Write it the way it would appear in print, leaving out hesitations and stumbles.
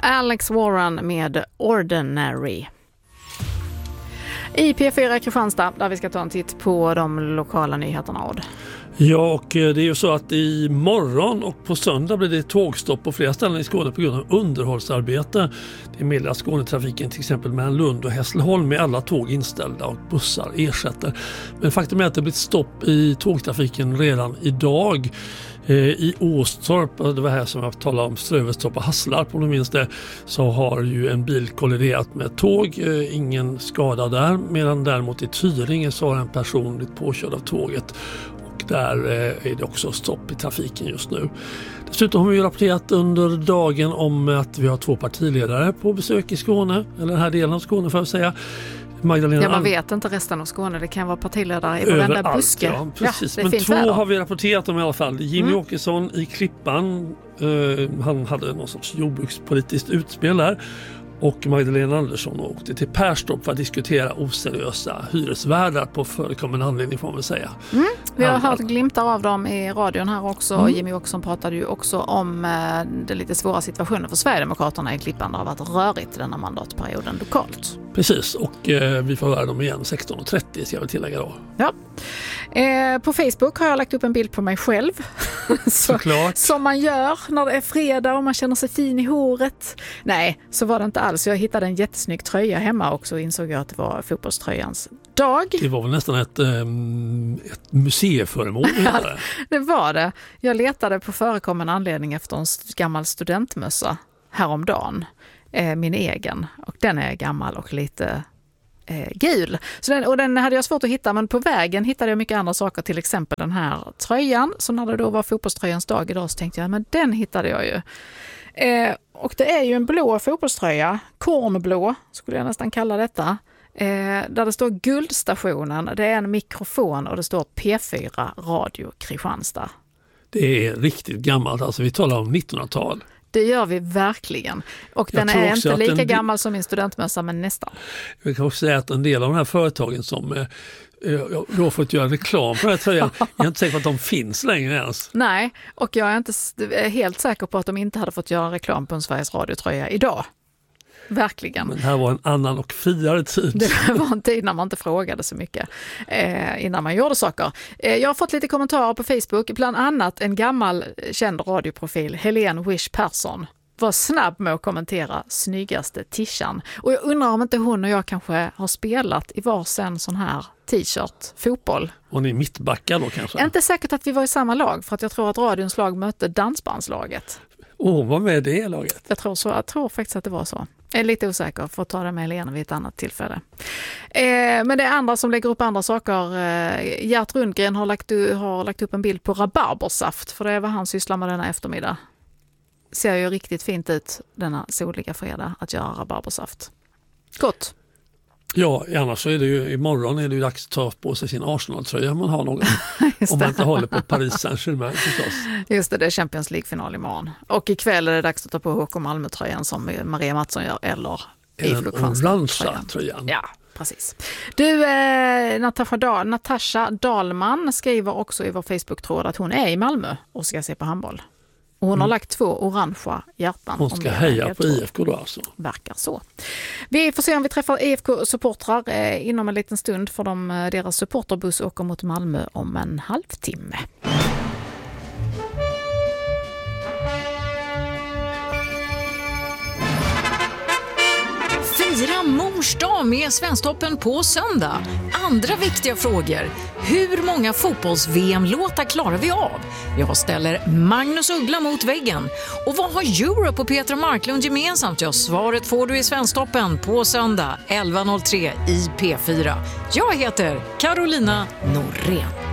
Alex Warren med Ordinary. I P4 Kristianstad, där vi ska ta en titt på de lokala nyheterna. Ja, och det är ju så att imorgon och på söndag blir det tågstopp på flera ställen i Skåne på grund av underhållsarbete. Det meddelar Skånetrafiken till exempel mellan Lund och Hässleholm med alla tåg inställda och bussar ersätter. Men faktum är att det blir stopp i tågtrafiken redan idag. I Åstorp, det var här som jag talade om, Strövestorp och Hasslarp om du minns det, så har ju en bil kolliderat med tåg, ingen skada där, medan däremot i Tyringe så har en person blivit påkörd av tåget. Där är det också stopp i trafiken just nu. Dessutom har vi rapporterat under dagen om att vi har 2 partiledare på besök i Skåne, eller den här delen av Skåne får jag säga. Magdalena man vet inte resten av Skåne, det kan vara partiledare i varenda buske. Ja, precis. Ja, men 2 väder. har vi rapporterat om i alla fall. Jimmy Åkesson i Klippan, han hade någon sorts jordbrukspolitiskt utspel där. Och Magdalena Andersson åkte till Perstorp för att diskutera oseriösa hyresvärdar på förekommande anledning får man säga. Vi har hört glimtar av dem i radion här också. Jimmy Åkesson pratade ju också om den lite svåra situationen för Sverigedemokraterna i Klippan. Det har varit rörigt denna mandatperioden lokalt. Precis, och vi får höra dem igen 16.30 ska jag väl tillägga då. Ja. På Facebook har jag lagt upp en bild på mig själv. Som man gör när det är fredag och man känner sig fin i håret. Nej, så var det inte alls. Jag hittade en jättesnygg tröja hemma också och insåg jag att det var fotbollströjans dag. Det var väl nästan ett museiföremål. Det var det. Jag letade på förekommande anledning efter en gammal studentmössa häromdagen. Min egen. Och den är gammal och lite gul. Så den hade jag svårt att hitta, men på vägen hittade jag mycket andra saker, till exempel den här tröjan. Så när det då var fotbollströjans dag idag så tänkte jag, men den hittade jag ju. Och det är ju en blå fotbollströja, kornblå skulle jag nästan kalla detta, där det står Guldstationen, det är en mikrofon och det står P4 Radio Kristianstad. Det är riktigt gammalt, alltså vi talar om 1900-tal. Det gör vi verkligen. Och den är inte lika gammal som min studentmössa, men nästan. Jag kan också säga att en del av de här företagen som jag har fått göra reklam för den här tröjan, jag är inte säker på att de finns längre ens. Nej, och jag är inte helt säker på att de inte hade fått göra reklam på en Sveriges Radio-tröja idag. Verkligen. Men det här var en annan och friare tid. Det var en tid när man inte frågade så mycket innan man gjorde saker. Jag har fått lite kommentarer på Facebook, bland annat en gammal känd radioprofil, Helene Wish Persson, var snabb med att kommentera snyggaste tishan. Och jag undrar om inte hon och jag kanske har spelat i varsin sån här t-shirt, fotboll. Och ni mittbackar då kanske? Inte säkert att vi var i samma lag, för att jag tror att radions lag mötte dansbandslaget. Vad med det laget? Jag tror faktiskt att det var så. Jag är lite osäker, för att ta det med Helena vid ett annat tillfälle. Men det är andra som lägger upp andra saker. Gert Rundgren har lagt upp en bild på rabarbersaft, för det är vad han sysslar med denna eftermiddag. Ser ju riktigt fint ut denna soliga fredag att göra rabarbersaft. Gott. Ja, annars så är det ju imorgon är det ju dags att ta på sig sin Arsenal-tröja om man har någon. Om man inte håller på Paris Saint-Germain förstås. Just det är Champions League-final imorgon. Och ikväll är det dags att ta på HK Malmö-tröjan som Maria Mattsson gör, eller orangea-tröjan. Ja, precis. Du, Natasha Dahlman skriver också i vår Facebook-tråd att hon är i Malmö och ska se på handboll. Och hon har lagt 2 orangea hjärtan. Hon ska heja på IFK då alltså. Verkar så. Vi får se om vi träffar IFK-supportrar inom en liten stund, för deras supporterbuss åker mot Malmö om en halvtimme. Fira mors dag med Svensktoppen på söndag. Andra viktiga frågor. Hur många fotbolls-VM-låtar klarar vi av? Jag ställer Magnus Uggla mot väggen. Och vad har Europe och Petra Marklund gemensamt? Ja, svaret får du i Svensktoppen på söndag 11.03 i P4. Jag heter Carolina Norén.